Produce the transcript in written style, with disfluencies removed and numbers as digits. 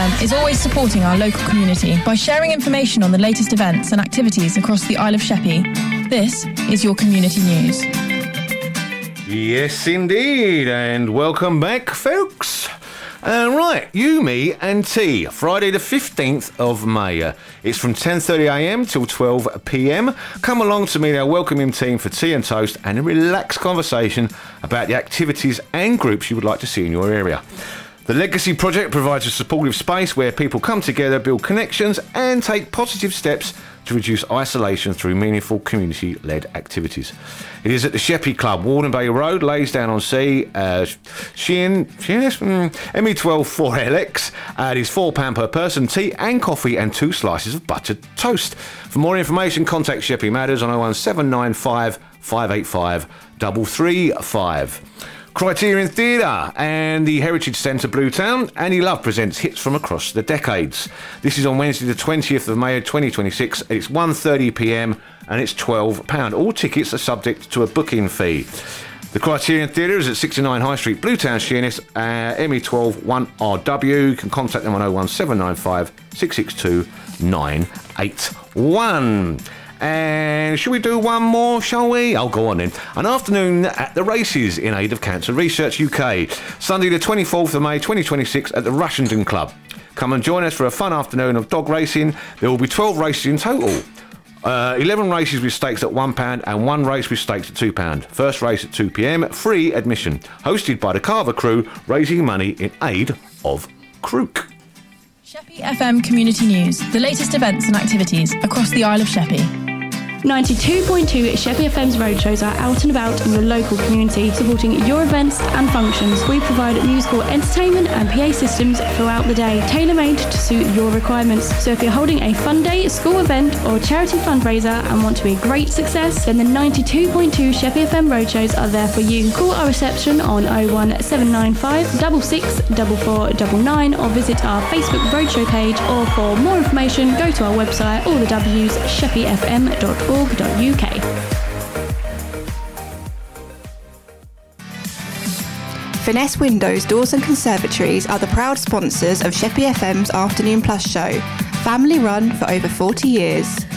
FM is always supporting our local community by sharing information on the latest events and activities across the Isle of Sheppey. This is your community news. Yes, indeed, and welcome back, folks. Right, You, Me and Tea, Friday the 15th of May. It's from 10:30am till 12pm. Come along to meet our welcoming team for tea and toast and a relaxed conversation about the activities and groups you would like to see in your area. The Legacy Project provides a supportive space where people come together, build connections and take positive steps to reduce isolation through meaningful community-led activities. It is at the Sheppey Club, Warden Bay Road, Laysdown-on-Sea, ME12 4LX. It is £4 per person, tea and coffee and 2 slices of buttered toast. For more information, contact Sheppey Matters on 01795 585 335. Criterion Theatre and the Heritage Centre Bluetown. Annie Love presents hits from across the decades. This is on Wednesday the 20th of May 2026. It's 1:30pm and it's £12. All tickets are subject to a booking fee. The Criterion Theatre is at 69 High Street, Bluetown, Sheerness, ME12 1RW. You can contact them on 01795 662 981. And should we do one more, shall we? Oh, go on then. An afternoon at the races in aid of Cancer Research UK. Sunday the 24th of May 2026 at the Rushenden Club. Come and join us for a fun afternoon of dog racing. There will be 12 races in total. 11 races with stakes at £1 and 1 race with stakes at £2. First race at 2pm, free admission. Hosted by the Carver crew, raising money in aid of Crook. Sheppey FM Community News, the latest events and activities across the Isle of Sheppey. 92.2 Sheppey FM's roadshows are out and about in your local community, supporting your events and functions. We provide musical entertainment and PA systems throughout the day, tailor-made to suit your requirements. So if you're holding a fun day, school event or charity fundraiser and want to be a great success, then the 92.2 Sheppey FM roadshows are there for you. Call our reception on 01795 664499 or visit our Facebook roadshow page, or for more information go to our website, all the W's, sheppeyfm.org.uk. Finesse Windows, Doors and Conservatories are the proud sponsors of Sheppey FM's Afternoon Plus show, family run for over 40 years.